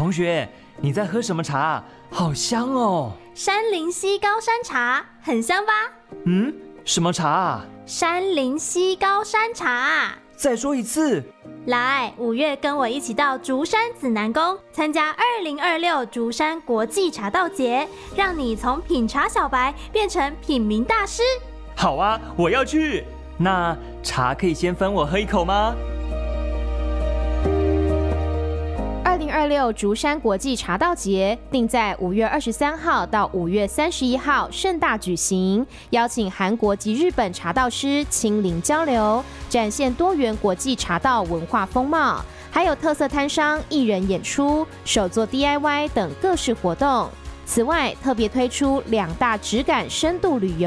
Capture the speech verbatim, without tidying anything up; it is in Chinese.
同学，你在喝什么茶？好香哦！ 山林溪高山茶，很香吧？ 嗯，什么茶啊？ 山林溪高山茶。 再说一次。 来，五月跟我一起到竹山紫南宫参加二零二六竹山国际茶道节，让你从品茶小白变成品茗大师。 好啊，我要去。那茶可以先分我喝一口吗？ 二零二六竹山国际茶道节定在五月二十三号到五月三十一号盛大举行，邀请韩国及日本茶道师亲临交流，展现多元国际茶道文化风貌，还有特色摊商、艺人演出、手作 D I Y 等各式活动。此外，特别推出两大质感深度旅游。